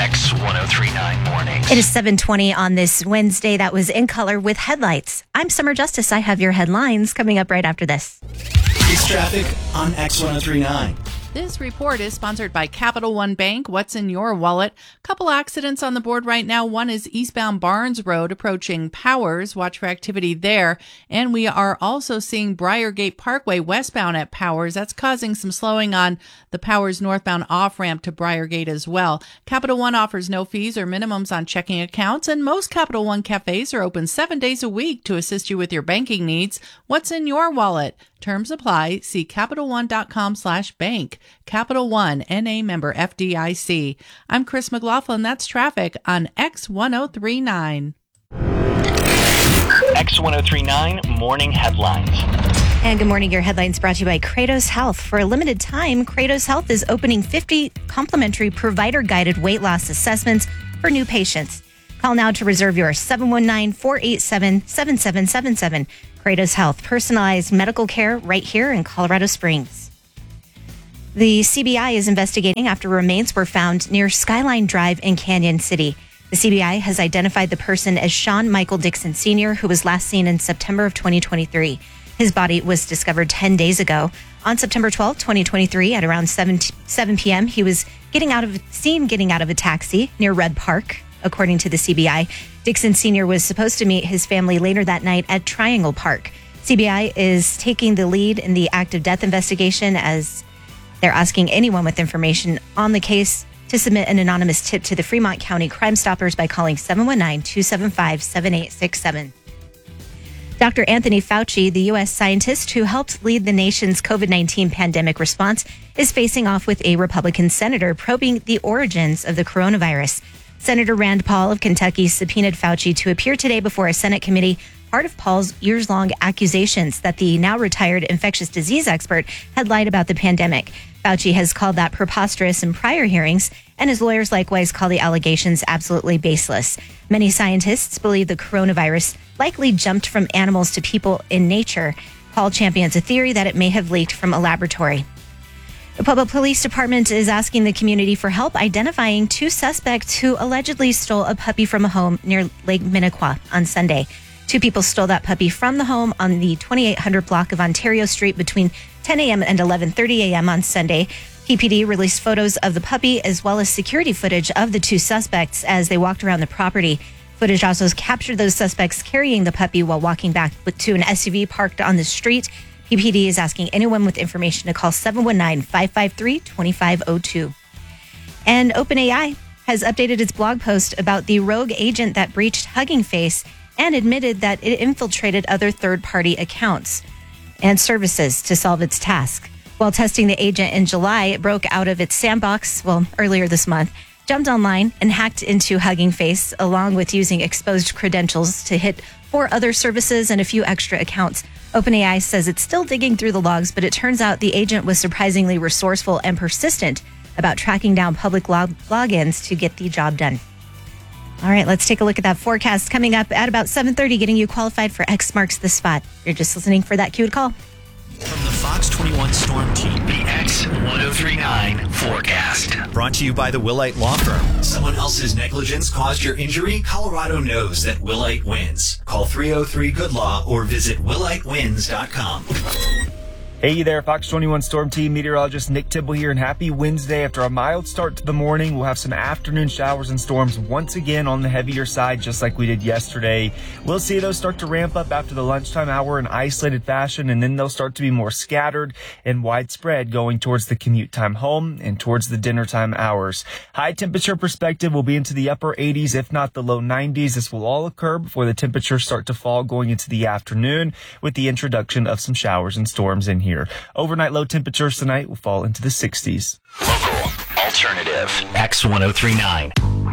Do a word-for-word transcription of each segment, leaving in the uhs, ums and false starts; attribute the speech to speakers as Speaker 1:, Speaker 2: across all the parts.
Speaker 1: X ten thirty-nine Mornings.
Speaker 2: It is seven twenty on this Wednesday. That was In Color with Headlights. I'm Summer Justice. I have your headlines coming up right after this.
Speaker 3: It's traffic on X ten thirty-nine.
Speaker 4: This report is sponsored by Capital One Bank. What's in your wallet? Couple accidents on the board right now. One is eastbound Barnes Road approaching Powers. Watch for activity there. And we are also seeing Briargate Parkway westbound at Powers. That's causing some slowing on the Powers northbound off-ramp to Briargate as well. Capital One offers no fees or minimums on checking accounts, and most Capital One cafes are open seven days a week to assist you with your banking needs. What's in your wallet? Terms apply. See CapitalOne.com slash bank. Capital One, N A member F D I C. I'm Chris McLaughlin. That's traffic on X ten thirty-nine.
Speaker 1: X ten thirty-nine Morning Headlines.
Speaker 2: And good morning. Your headlines brought to you by Kratos Health. For a limited time, Kratos Health is opening fifty complimentary provider-guided weight loss assessments for new patients. Call now to reserve your seven one nine, four eight seven, seven seven seven seven. Kratos Health, personalized medical care right here in Colorado Springs. The C B I is investigating after remains were found near Skyline Drive in Canyon City. The C B I has identified the person as Sean Michael Dixon Senior, who was last seen in September of twenty twenty-three. His body was discovered ten days ago. On September twelfth, twenty twenty-three, at around seven p.m., he was getting out of seen getting out of a taxi near Red Park. According to the C B I, Dixon Senior was supposed to meet his family later that night at Triangle Park. C B I is taking the lead in the active death investigation as they're asking anyone with information on the case to submit an anonymous tip to the Fremont County Crime Stoppers by calling seven one nine, two seven five, seven eight six seven. Doctor Anthony Fauci, the U S scientist who helped lead the nation's COVID nineteen pandemic response, is facing off with a Republican senator probing the origins of the coronavirus. Senator Rand Paul of Kentucky subpoenaed Fauci to appear today before a Senate committee, part of Paul's years-long accusations that the now-retired infectious disease expert had lied about the pandemic. Fauci has called that preposterous in prior hearings, and his lawyers likewise call the allegations absolutely baseless. Many scientists believe the coronavirus likely jumped from animals to people in nature. Paul champions a theory that it may have leaked from a laboratory. The Pueblo Police Department is asking the community for help identifying two suspects who allegedly stole a puppy from a home near Lake Minnequa on Sunday. Two people stole that puppy from the home on the twenty-eight hundred block of Ontario Street between ten a.m. and eleven thirty a.m. on Sunday. P P D released photos of the puppy as well as security footage of the two suspects as they walked around the property. Footage also captured those suspects carrying the puppy while walking back to an S U V parked on the street. P P D is asking anyone with information to call seven one nine, five five three, two five zero two. And OpenAI has updated its blog post about the rogue agent that breached Hugging Face and admitted that it infiltrated other third-party accounts and services to solve its task. While testing the agent in July, it broke out of its sandbox, well, earlier this month, jumped online and hacked into Hugging Face, along with using exposed credentials to hit four other services and a few extra accounts. OpenAI says it's still digging through the logs, but it turns out the agent was surprisingly resourceful and persistent about tracking down public log- logins to get the job done. All right, let's take a look at that forecast coming up at about seven thirty, getting you qualified for X Marks the Spot. You're just listening for that cued call.
Speaker 3: From the Fox twenty-one Storm Team,
Speaker 1: The X ten thirty-nine Forecast.
Speaker 3: brought to you by the Willite Law Firm. Someone else's negligence caused your injury? Colorado knows that Willite wins. Call three oh three good law or visit willite wins dot com.
Speaker 5: Hey there, Fox twenty-one Storm Team meteorologist Nick Tibble here, and happy Wednesday. After a mild start to the morning, we'll have some afternoon showers and storms once again on the heavier side, just like we did yesterday. We'll see those start to ramp up after the lunchtime hour in isolated fashion, and then they'll start to be more scattered and widespread going towards the commute time home and towards the dinner time hours. High temperature perspective will be into the upper eighties, if not the low nineties. This will all occur before the temperatures start to fall going into the afternoon with the introduction of some showers and storms in here. Here. Overnight low temperatures tonight will fall into the sixties.
Speaker 1: Local, alternative, X ten thirty-nine.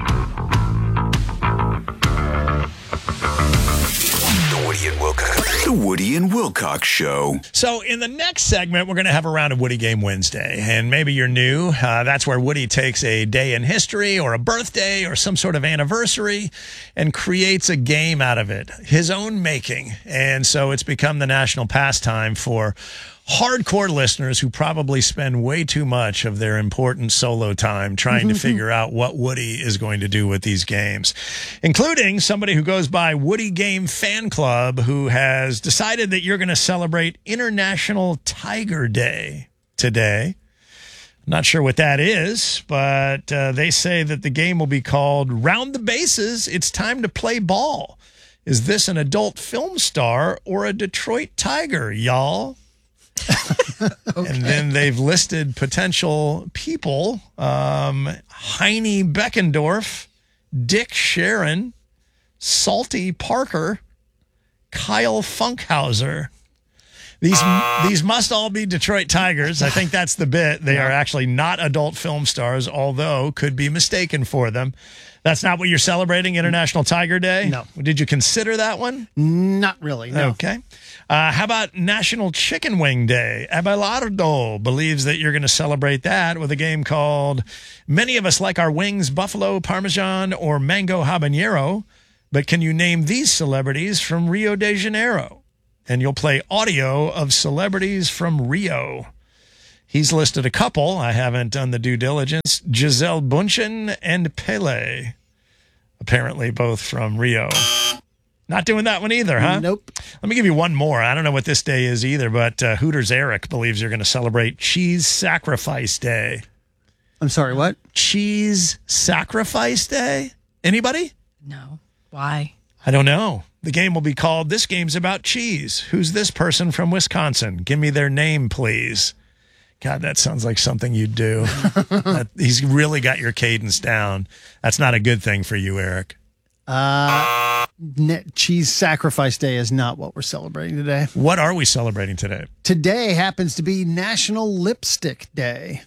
Speaker 6: The Woody and Wilcox. The Woody and Wilcox Show.
Speaker 7: So in the next segment, we're going to have a round of Woody Game Wednesday. And maybe you're new. Uh, that's where Woody takes a day in history or a birthday or some sort of anniversary and creates a game out of it, his own making. And so it's become the national pastime for hardcore listeners who probably spend way too much of their important solo time trying to figure out what Woody is going to do with these games, including somebody who goes by Woody Game Fan Club, who has decided that you're going to celebrate International Tiger Day today. Not sure what that is, but uh, they say that the game will be called Round the Bases. It's time to play ball. Is this an adult film star or a Detroit Tiger, y'all? Okay. And then they've listed potential people. Um, Heine Beckendorf, Dick Sharon, Salty Parker, Kyle Funkhauser. These these must all be Detroit Tigers. I think that's the bit. They are actually not adult film stars, although could be mistaken for them. That's not what you're celebrating, International Tiger Day?
Speaker 8: No.
Speaker 7: Did you consider that one?
Speaker 8: Not really, no.
Speaker 7: Okay. Uh, how about National Chicken Wing Day? Abelardo believes that you're going to celebrate that with a game called Many of Us Like Our Wings, Buffalo, Parmesan, or Mango Habanero. But can you name these celebrities from Rio de Janeiro? And you'll play audio of celebrities from Rio. He's listed a couple. I haven't done the due diligence. Giselle Bundchen and Pele. Apparently both from Rio. Not doing that one either, huh?
Speaker 8: Nope.
Speaker 7: Let me give you one more. I don't know what this day is either, but uh, Hooters Eric believes you're going to celebrate Cheese Sacrifice Day.
Speaker 8: I'm sorry, what?
Speaker 7: Cheese Sacrifice Day? Anybody?
Speaker 9: No. Why?
Speaker 7: I don't know. The game will be called This Game's About Cheese. Who's this person from Wisconsin? Give me their name, please. God, that sounds like something you'd do. That, he's really got your cadence down. That's not a good thing for you, Eric.
Speaker 8: Uh, Cheese Sacrifice Day is not what we're celebrating today.
Speaker 7: What are we celebrating today?
Speaker 8: Today happens to be National Lipstick Day.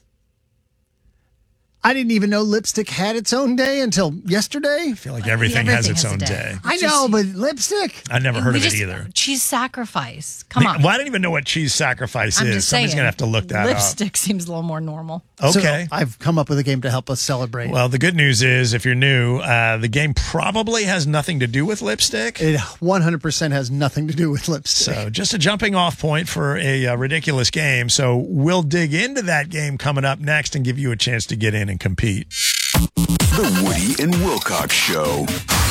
Speaker 8: I didn't even know lipstick had its own day until yesterday.
Speaker 7: I feel like everything, everything has its has own day. day.
Speaker 8: I know, but lipstick?
Speaker 7: I've never heard
Speaker 9: we
Speaker 7: of
Speaker 9: just,
Speaker 7: it either.
Speaker 9: Cheese sacrifice. Come on.
Speaker 7: Well, I don't even know what cheese sacrifice
Speaker 9: I'm
Speaker 7: is.
Speaker 9: Just
Speaker 7: Somebody's going to have to look that
Speaker 9: lipstick
Speaker 7: up.
Speaker 9: Lipstick seems a little more normal.
Speaker 7: Okay.
Speaker 8: So I've come up with a game to help us celebrate.
Speaker 7: Well, the good news is, if you're new, uh, the game probably has nothing to do with lipstick.
Speaker 8: It one hundred percent has nothing to do with lipstick.
Speaker 7: So just a jumping off point for a uh, ridiculous game. So we'll dig into that game coming up next and give you a chance to get in and compete.
Speaker 6: The Woody and Wilcox Show.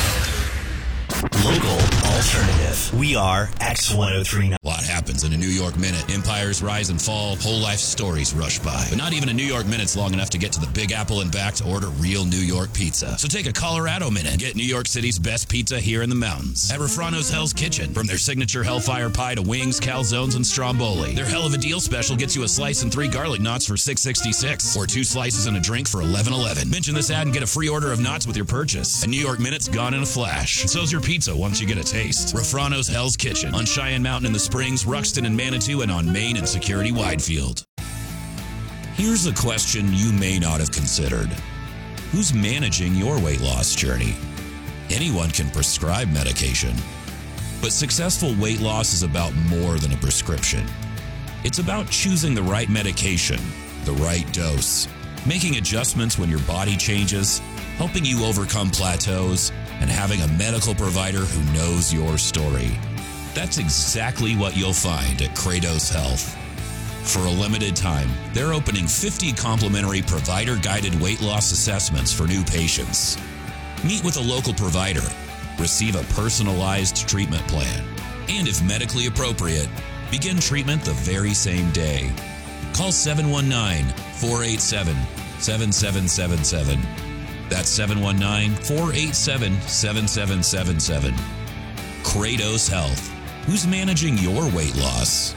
Speaker 3: Local alternative. We are X ten thirty-nine.
Speaker 10: A lot happens in a New York minute. Empires rise and fall. Whole life stories rush by. But not even a New York minute's long enough to get to the Big Apple and back to order real New York pizza. So take a Colorado minute and get New York City's best pizza here in the mountains. At Refrano's Hell's Kitchen. From their signature Hellfire Pie to wings, calzones, and stromboli. Their Hell of a Deal special gets you a slice and three garlic knots for six sixty-six. Or two slices and a drink for eleven eleven. Mention this ad and get a free order of knots with your purchase. A New York minute's gone in a flash. And so's your pizza once you get a taste. Refrano's Hell's Kitchen on Cheyenne Mountain in the Springs, Ruxton and Manitou, and on Main and Security Widefield. Here's a question you may not have considered. Who's managing your weight loss journey? Anyone can prescribe medication, but successful weight loss is about more than a prescription. It's about choosing the right medication, the right dose, making adjustments when your body changes, helping you overcome plateaus, and having a medical provider who knows your story. That's exactly what you'll find at Kratos Health. For a limited time, they're opening fifty complimentary provider-guided weight loss assessments for new patients. Meet with a local provider, receive a personalized treatment plan, and if medically appropriate, begin treatment the very same day. Call seven one nine, four eight seven, seven seven seven seven. That's seven one nine, four eight seven, seven seven seven seven. Kratos Health. Who's managing your weight loss?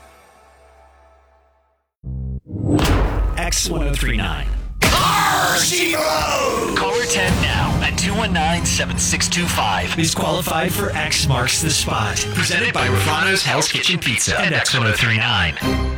Speaker 3: X ten thirty-nine. Caller ten now at two one nine, seven six two five is qualified for X Marks the Spot. Presented by Refrano's Hell's Kitchen Pizza and X ten thirty-nine.